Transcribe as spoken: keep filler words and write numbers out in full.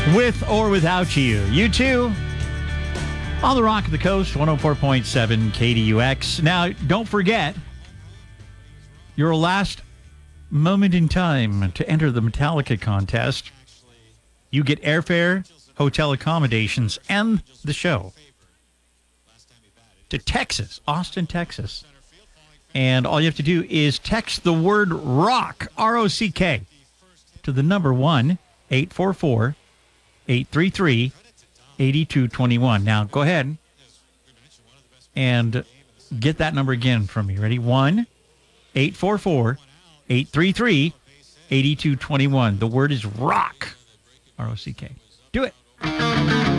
With or without you. You too. On the Rock of the Coast, one oh four point seven K D U X. Now, don't forget, your last moment in time to enter the Metallica contest. You get airfare, hotel accommodations, and the show to Texas, Austin, Texas. And all you have to do is text the word ROCK, R O C K, to the number one eight four four, eight three three, eight two two one. Now, go ahead and get that number again from me. Ready? one eight four four, eight three three, eight two two one. The word is ROCK, R O C K. Do it.